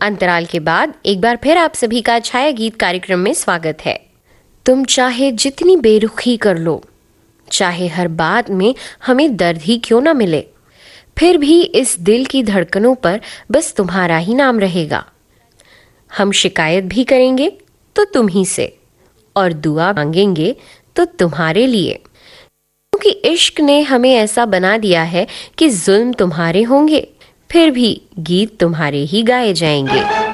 अंतराल के बाद एक बार फिर आप सभी का छाया गीत कार्यक्रम में स्वागत है। तुम चाहे जितनी बेरुखी कर लो, चाहे हर बात में हमें दर्द ही क्यों ना मिले, फिर भी इस दिल की धड़कनों पर बस तुम्हारा ही नाम रहेगा। हम शिकायत भी करेंगे तो तुम ही से, और दुआ मांगेंगे तो तुम्हारे लिए, क्योंकि इश्क ने हमें ऐसा बना दिया है कि जुल्म तुम्हारे होंगे, फिर भी गीत तुम्हारे ही गाए जाएंगे।